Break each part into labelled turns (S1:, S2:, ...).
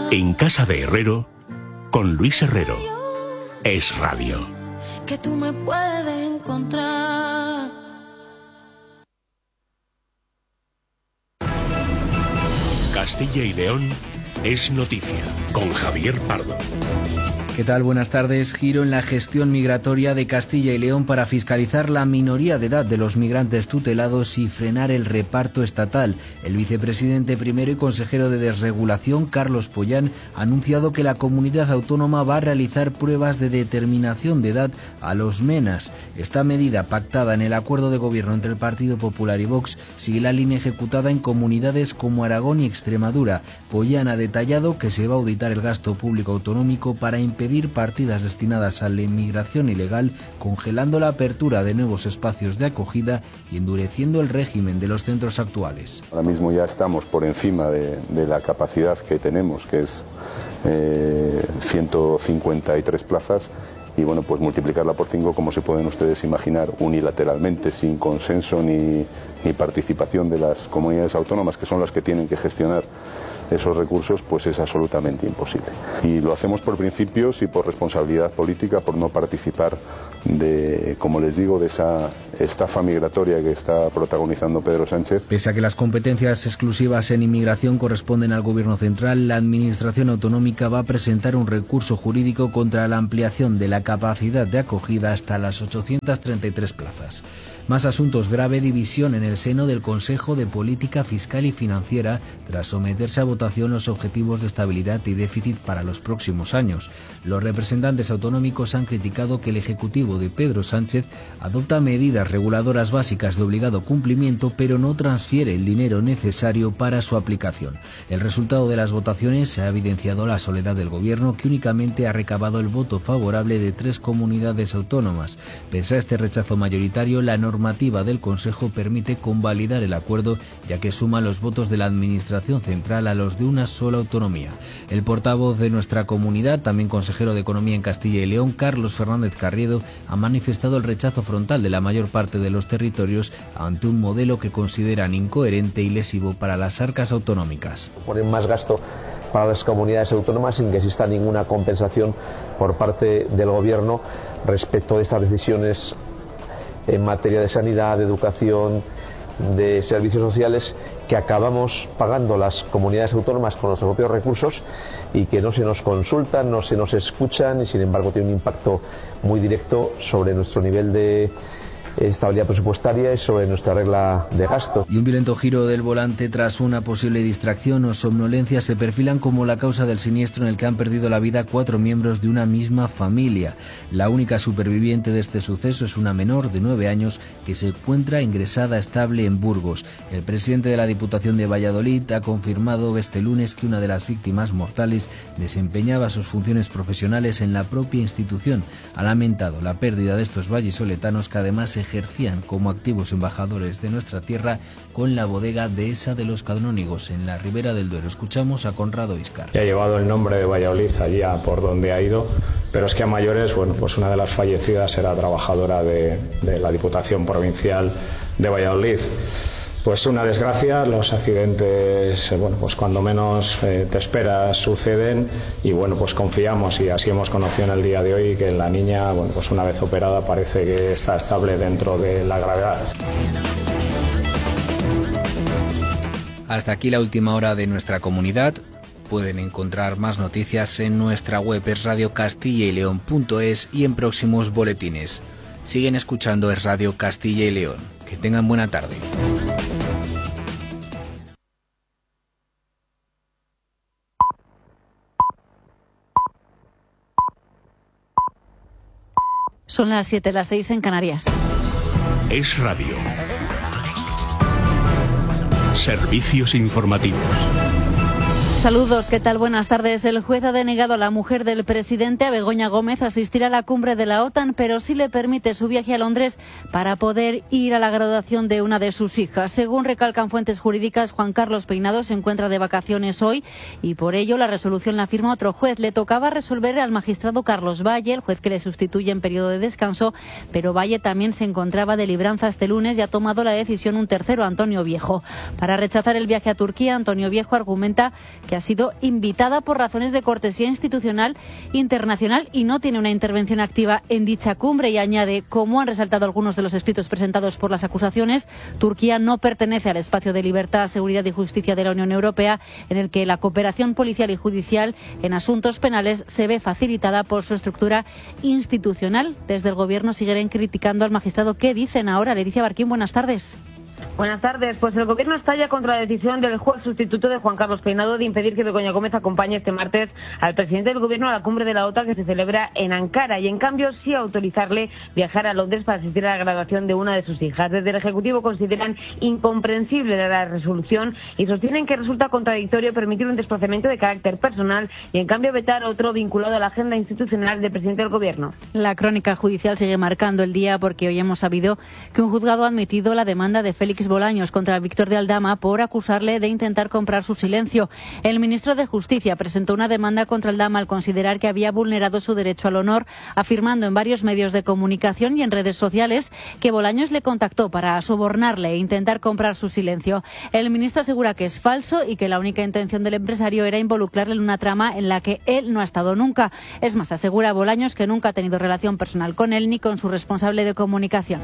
S1: En casa de Herrero, con Luis Herrero. Es Radio.
S2: Que tú me puedes encontrar.
S1: Castilla y León es noticia, con Javier Pardo.
S3: ¿Qué tal? Buenas tardes. Giro en la gestión migratoria de Castilla y León para fiscalizar la minoría de edad de los migrantes tutelados y frenar el reparto estatal. El vicepresidente primero y consejero de Desregulación, Carlos Pollán, ha anunciado que la comunidad autónoma va a realizar pruebas de determinación de edad a los menas. Esta medida, pactada en el acuerdo de gobierno entre el Partido Popular y Vox, sigue la línea ejecutada en comunidades como Aragón y Extremadura. Pollán ha detallado que se va a auditar el gasto público autonómico para impedir partidas destinadas a la inmigración ilegal, congelando la apertura de nuevos espacios de acogida y endureciendo el régimen de los centros actuales.
S4: Ahora mismo ya estamos por encima de la capacidad que tenemos, que es 153 plazas, y bueno, pues multiplicarla por 5, como se pueden ustedes imaginar, unilateralmente, sin consenso ni participación de las comunidades autónomas, que son las que tienen que gestionar esos recursos, pues es absolutamente imposible. Y lo hacemos por principios y por responsabilidad política, por no participar de, como les digo, de esa estafa migratoria que está protagonizando Pedro Sánchez.
S3: Pese a que las competencias exclusivas en inmigración corresponden al Gobierno central, la Administración autonómica va a presentar un recurso jurídico contra la ampliación de la capacidad de acogida hasta las 833 plazas. Más asuntos: grave división en el seno del Consejo de Política Fiscal y Financiera tras someterse a votación los objetivos de estabilidad y déficit para los próximos años. Los representantes autonómicos han criticado que el Ejecutivo de Pedro Sánchez adopta medidas reguladoras básicas de obligado cumplimiento, pero no transfiere el dinero necesario para su aplicación. El resultado de las votaciones se ha evidenciado la soledad del Gobierno, que únicamente ha recabado el voto favorable de 3 comunidades autónomas. Pese a este rechazo mayoritario, la normativa del Consejo permite convalidar el acuerdo, ya que suma los votos de la Administración central a los de una sola autonomía. El portavoz de nuestra comunidad, también consejero de Economía en Castilla y León, Carlos Fernández Carriedo, ha manifestado el rechazo frontal de la mayor parte de los territorios ante un modelo que consideran incoherente y lesivo para las arcas autonómicas.
S5: Ponen más gasto para las comunidades autónomas sin que exista ninguna compensación por parte del Gobierno respecto de estas decisiones en materia de sanidad, de educación, de servicios sociales, que acabamos pagando las comunidades autónomas con nuestros propios recursos y que no se nos consultan, no se nos escuchan, y sin embargo tiene un impacto muy directo sobre nuestro nivel de estabilidad presupuestaria y sobre nuestra regla de gasto.
S3: Y un violento giro del volante tras una posible distracción o somnolencia se perfilan como la causa del siniestro en el que han perdido la vida 4 miembros de una misma familia. La única superviviente de este suceso es una menor de 9 años que se encuentra ingresada estable en Burgos. El presidente de la Diputación de Valladolid ha confirmado este lunes que una de las víctimas mortales desempeñaba sus funciones profesionales en la propia institución. Ha lamentado la pérdida de estos vallisoletanos, que además se ejercían como activos embajadores de nuestra tierra con la bodega Dehesa de los Canónigos en la Ribera del Duero. Escuchamos a Conrado Iscar.
S6: Ha llevado el nombre de Valladolid allá por donde ha ido, pero es que a mayores, bueno, pues una de las fallecidas era trabajadora de la Diputación Provincial de Valladolid. Pues una desgracia, los accidentes, bueno, pues cuando menos te esperas suceden, y bueno, pues confiamos, y así hemos conocido en el día de hoy, que la niña, bueno, pues una vez operada parece que está estable dentro de la gravedad.
S3: Hasta aquí la última hora de nuestra comunidad. Pueden encontrar más noticias en nuestra web, es radiocastillaileon.es, y en próximos boletines. Siguen escuchando Es Radio Castilla y León. Que tengan buena tarde.
S7: Son las 7, las 6 en Canarias.
S1: Es Radio. Servicios informativos.
S7: Saludos, ¿qué tal? Buenas tardes. El juez ha denegado a la mujer del presidente, a Begoña Gómez, asistir a la cumbre de la OTAN, pero sí le permite su viaje a Londres para poder ir a la graduación de una de sus hijas. Según recalcan fuentes jurídicas, Juan Carlos Peinado se encuentra de vacaciones hoy y por ello la resolución la firma otro juez. Le tocaba resolver al magistrado Carlos Valle, el juez que le sustituye en periodo de descanso, pero Valle también se encontraba de libranza este lunes y ha tomado la decisión un tercero, Antonio Viejo. Para rechazar el viaje a Turquía, Antonio Viejo argumenta que que ha sido invitada por razones de cortesía institucional internacional y no tiene una intervención activa en dicha cumbre. Y añade, como han resaltado algunos de los escritos presentados por las acusaciones, Turquía no pertenece al espacio de libertad, seguridad y justicia de la Unión Europea, en el que la cooperación policial y judicial en asuntos penales se ve facilitada por su estructura institucional. Desde el Gobierno siguen criticando al magistrado. ¿Qué dicen ahora? Leticia Barquín, buenas tardes.
S8: Buenas tardes. Pues el Gobierno estalla contra la decisión del juez sustituto de Juan Carlos Peinado de impedir que Begoña Gómez acompañe este martes al presidente del Gobierno a la cumbre de la OTAN que se celebra en Ankara, y en cambio sí autorizarle viajar a Londres para asistir a la graduación de una de sus hijas. Desde el Ejecutivo consideran incomprensible la resolución y sostienen que resulta contradictorio permitir un desplazamiento de carácter personal y en cambio vetar otro vinculado a la agenda institucional del presidente del Gobierno.
S7: La crónica judicial sigue marcando el día porque hoy hemos sabido que un juzgado ha admitido la demanda de Félix Bolaños contra Víctor de Aldama por acusarle de intentar comprar su silencio. El ministro de Justicia presentó una demanda contra Aldama al considerar que había vulnerado su derecho al honor, afirmando en varios medios de comunicación y en redes sociales que Bolaños le contactó para sobornarle e intentar comprar su silencio. El ministro asegura que es falso y que la única intención del empresario era involucrarle en una trama en la que él no ha estado nunca. Es más, asegura Bolaños que nunca ha tenido relación personal con él ni con su responsable de comunicación.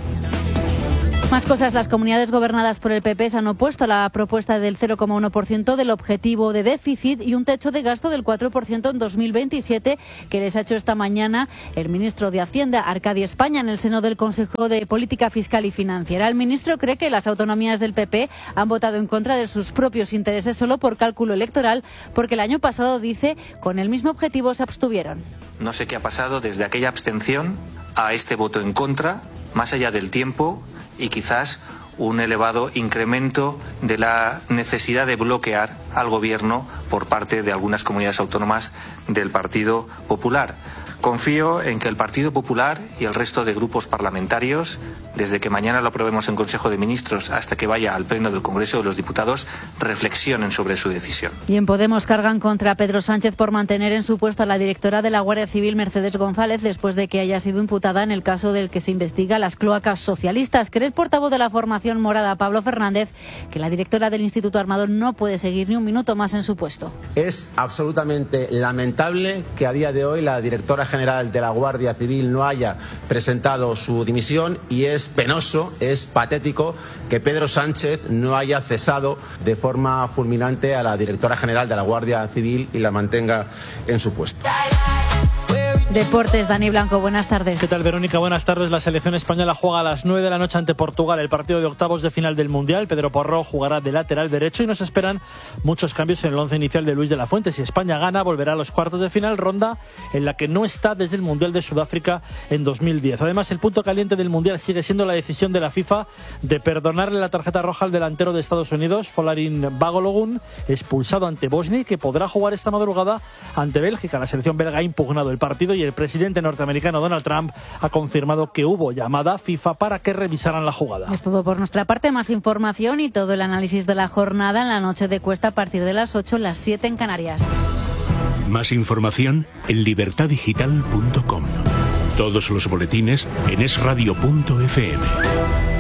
S7: Más cosas. Las comunidades gobernadas por el PP se han opuesto a la propuesta del 0,1% del objetivo de déficit y un techo de gasto del 4% en 2027 que les ha hecho esta mañana el ministro de Hacienda, Arcadi España, en el seno del Consejo de Política Fiscal y Financiera. El ministro cree que las autonomías del PP han votado en contra de sus propios intereses solo por cálculo electoral, porque el año pasado, dice, con el mismo objetivo se abstuvieron.
S9: No sé qué ha pasado desde aquella abstención a este voto en contra, más allá del tiempo y quizás un elevado incremento de la necesidad de bloquear al Gobierno por parte de algunas comunidades autónomas del Partido Popular. Confío en que el Partido Popular y el resto de grupos parlamentarios, desde que mañana lo aprobemos en Consejo de Ministros hasta que vaya al Pleno del Congreso de los Diputados, reflexionen sobre su decisión.
S7: Y en Podemos cargan contra Pedro Sánchez por mantener en su puesto a la directora de la Guardia Civil, Mercedes González, después de que haya sido imputada en el caso del que se investiga las cloacas socialistas. Cree el portavoz de la formación morada, Pablo Fernández, que la directora del Instituto Armado no puede seguir ni un minuto más en su puesto.
S10: Es absolutamente lamentable que a día de hoy la directora general de la Guardia Civil no haya presentado su dimisión y es penoso, es patético que Pedro Sánchez no haya cesado de forma fulminante a la directora general de la Guardia Civil y la mantenga en su puesto.
S7: Deportes, Dani Blanco, buenas tardes.
S11: ¿Qué tal, Verónica? Buenas tardes. La selección española juega a las 9 de la noche ante Portugal el partido de octavos de final del Mundial. Pedro Porró jugará de lateral derecho y nos esperan muchos cambios en el once inicial de Luis de la Fuente. Si España gana, volverá a los cuartos de final, ronda en la que no está desde el Mundial de Sudáfrica en 2010. Además, el punto caliente del Mundial sigue siendo la decisión de la FIFA de perdonarle la tarjeta roja al delantero de Estados Unidos, Folarin Balogun, expulsado ante Bosnia, que podrá jugar esta madrugada ante Bélgica. La selección belga ha impugnado el partido y el presidente norteamericano Donald Trump ha confirmado que hubo llamada a FIFA para que revisaran la jugada.
S7: Es todo por nuestra parte. Más información y todo el análisis de la jornada en la noche de Cuesta a partir de las 8, las 7 en Canarias.
S1: Más información en libertadigital.com. Todos los boletines en esradio.fm.